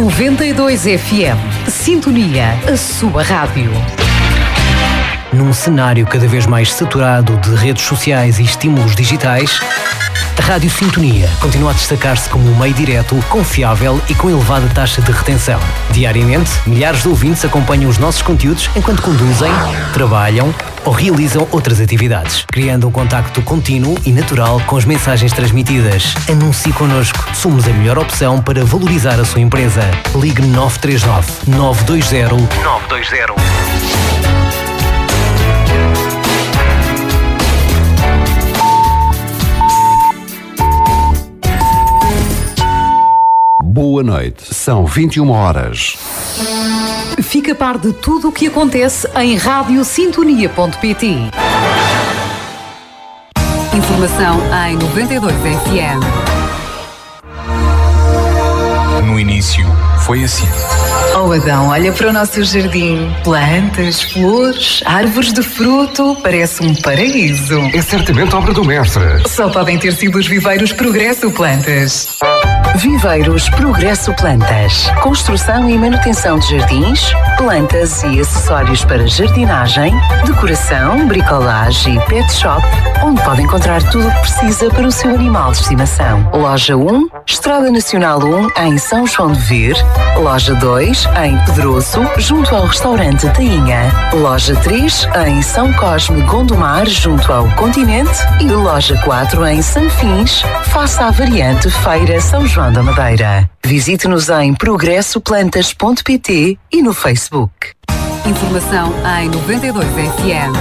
92 FM. Sintonia, a sua rádio. Num cenário cada vez mais saturado de redes sociais e estímulos digitais, a Rádio Sintonia continua a destacar-se como um meio direto, confiável e com elevada taxa de retenção. Diariamente, milhares de ouvintes acompanham os nossos conteúdos enquanto conduzem, trabalham ou realizam outras atividades, criando um contacto contínuo e natural com as mensagens transmitidas. Anuncie connosco. Somos a melhor opção para valorizar a sua empresa. Ligue 939 920 920. Boa noite, são 21 horas. Fica a par de tudo o que acontece em radiosintonia.pt. Informação em 92 FM. No início, foi assim. Oh Adão, olha para o nosso jardim. Plantas, flores, árvores de fruto. Parece um paraíso. É certamente obra do mestre. Só podem ter sido os Viveiros Progresso Plantas. Viveiros Progresso Plantas. Construção e manutenção de jardins, plantas e acessórios para jardinagem, decoração, bricolagem e pet shop, onde pode encontrar tudo o que precisa para o seu animal de estimação. Loja 1, Estrada Nacional 1, em São João de Ver. Loja 2, em Pedroso, junto ao restaurante Tainha. Loja 3, em São Cosme Gondomar, junto ao Continente. E loja 4, em Sanfins, face à variante Feira São João da Madeira. Visite-nos em progressoplantas.pt e no Facebook. Informação em 92 FM.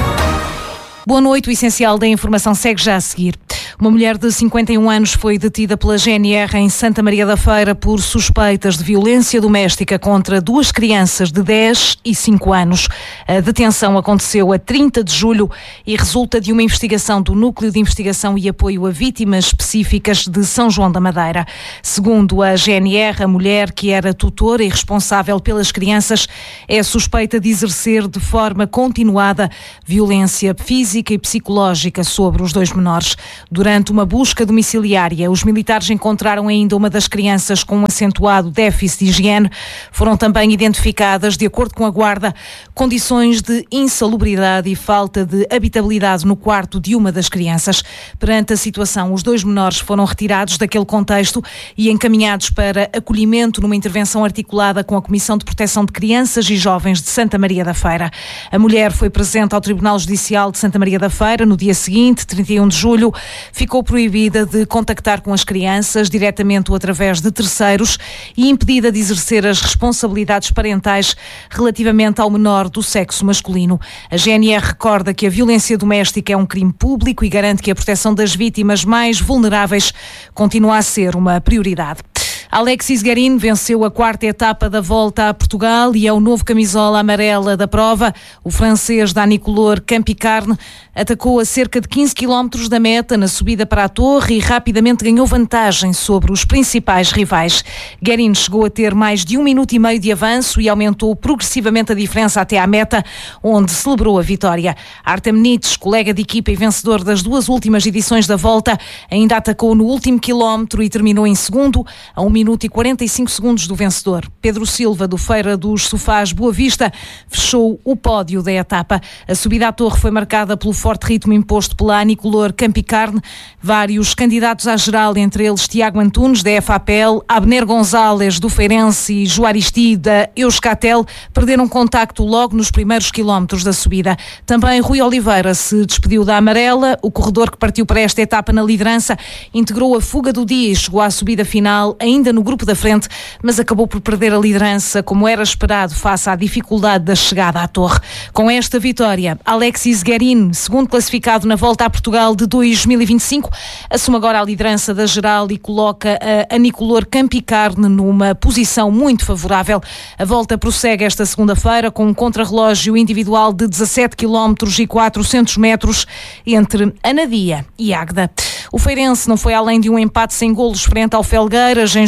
Boa noite, o essencial da informação segue já a seguir. Uma mulher de 51 anos foi detida pela GNR em Santa Maria da Feira por suspeitas de violência doméstica contra duas crianças de 10 e 5 anos. A detenção aconteceu a 30 de julho e resulta de uma investigação do Núcleo de Investigação e Apoio a Vítimas Específicas de São João da Madeira. Segundo a GNR, a mulher, que era tutora e responsável pelas crianças, é suspeita de exercer de forma continuada violência física e psicológica sobre os dois menores. Durante uma busca domiciliária, os militares encontraram ainda uma das crianças com um acentuado déficit de higiene. Foram também identificadas, de acordo com a Guarda, condições de insalubridade e falta de habitabilidade no quarto de uma das crianças. Perante a situação, os dois menores foram retirados daquele contexto e encaminhados para acolhimento numa intervenção articulada com a Comissão de Proteção de Crianças e Jovens de Santa Maria da Feira. A mulher foi presente ao Tribunal Judicial de Santa Maria da Feira no dia seguinte, 31 de julho. Ficou proibida de contactar com as crianças diretamente ou através de terceiros e impedida de exercer as responsabilidades parentais relativamente ao menor do sexo masculino. A GNR recorda que a violência doméstica é um crime público e garante que a proteção das vítimas mais vulneráveis continua a ser uma prioridade. Alexis Guerin venceu a quarta etapa da Volta a Portugal e é o novo camisola amarela da prova. O francês Dani Color Campicarne atacou a cerca de 15 km da meta na subida para a Torre e rapidamente ganhou vantagem sobre os principais rivais. Guerin chegou a ter mais de 1 minuto e meio de avanço e aumentou progressivamente a diferença até à meta, onde celebrou a vitória. Artem Nitz, colega de equipa e vencedor das duas últimas edições da Volta, ainda atacou no último quilómetro e terminou em segundo, a 1 minuto e 45 segundos do vencedor. Pedro Silva, do Feira dos Sofás Boa Vista, fechou o pódio da etapa. A subida à Torre foi marcada pelo forte ritmo imposto pela Anicolor Campicarne. Vários candidatos à geral, entre eles Tiago Antunes, da FAPEL, Abner Gonzalez, do Feirense, e Juaristi, da Euskatel, perderam contacto logo nos primeiros quilómetros da subida. Também Rui Oliveira se despediu da amarela. O corredor que partiu para esta etapa na liderança integrou a fuga do dia e chegou à subida final ainda no grupo da frente, mas acabou por perder a liderança, como era esperado, face à dificuldade da chegada à Torre. Com esta vitória, Alexis Guerin, segundo classificado na Volta a Portugal de 2025, assume agora a liderança da geral e coloca a Anicolor Campicarne numa posição muito favorável. A volta prossegue esta segunda-feira com um contrarrelógio individual de 17 km e 400 metros entre Anadia e Águeda. O Feirense não foi além de um empate sem golos frente ao Felgueiras, em jogo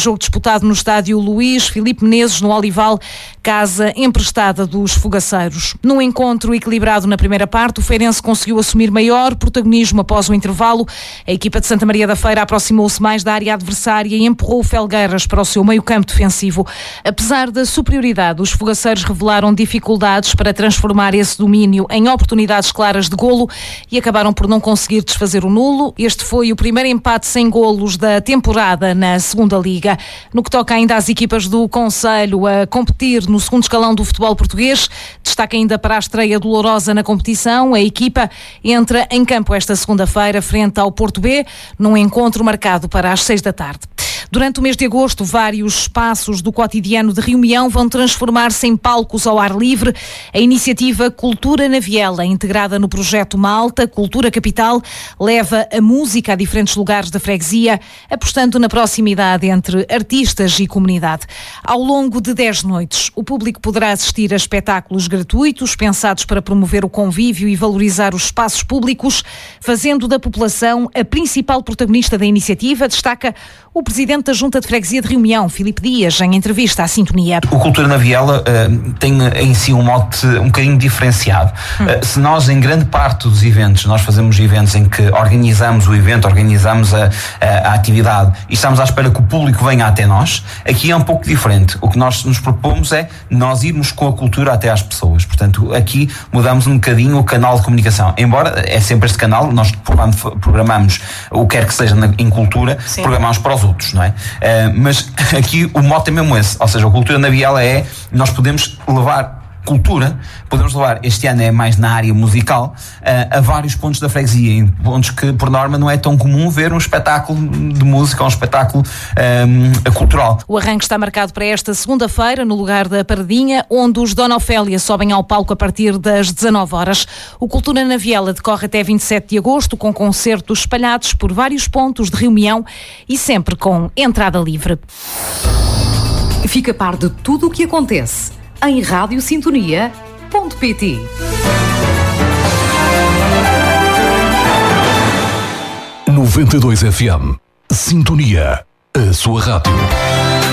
jogo disputado no estádio Luís Filipe Menezes, no Olival, casa emprestada dos fogaceiros. Num encontro equilibrado na primeira parte, o Feirense conseguiu assumir maior protagonismo após o intervalo. A equipa de Santa Maria da Feira aproximou-se mais da área adversária e empurrou o Felgueiras para o seu meio-campo defensivo. Apesar da superioridade, os fogaceiros revelaram dificuldades para transformar esse domínio em oportunidades claras de golo e acabaram por não conseguir desfazer o nulo. Este foi o primeiro empate sem golos da temporada na segunda Liga. No que toca ainda às equipas do concelho a competir no segundo escalão do futebol português, destaca ainda para a estreia dolorosa na competição. A equipa entra em campo esta segunda-feira frente ao Porto B, num encontro marcado para as 6 da tarde. Durante o mês de agosto, vários espaços do cotidiano de Rio vão transformar-se em palcos ao ar livre. A iniciativa Cultura na Viela, integrada no projeto Malta Cultura Capital, leva a música a diferentes lugares da freguesia, apostando na proximidade entre artistas e comunidade. Ao longo de 10 noites, o público poderá assistir a espetáculos gratuitos, pensados para promover o convívio e valorizar os espaços públicos, fazendo da população a principal protagonista da iniciativa, destaca o presidente da Junta de Freguesia de Rio Filipe Dias, em entrevista à Sintonia. O Cultura na Viela tem em si um mote um bocadinho diferenciado. Se nós, em grande parte dos eventos, nós fazemos eventos em que organizamos o evento, organizamos a atividade e estamos à espera que o público venha até nós, aqui é um pouco diferente. O que nós nos propomos é nós irmos com a cultura até às pessoas. Portanto, aqui mudamos um bocadinho o canal de comunicação. Embora é sempre este canal, nós quando programamos o que quer que seja em cultura, sim, programamos para os outros, não é? Mas aqui o mote é mesmo esse, ou seja, a Cultura na Viela é, nós podemos levar cultura, podemos levar, este ano é mais na área musical, a vários pontos da freguesia, em pontos que por norma não é tão comum ver um espetáculo de música ou um espetáculo cultural. O arranque está marcado para esta segunda-feira no lugar da Paradinha, onde os Dona Ofélia sobem ao palco a partir das 19 horas. O Cultura na Viela decorre até 27 de agosto, com concertos espalhados por vários pontos de Rio e sempre com entrada livre. Fica a par de tudo o que acontece em radiosintonia.pt. 92 FM. Sintonia. A sua rádio.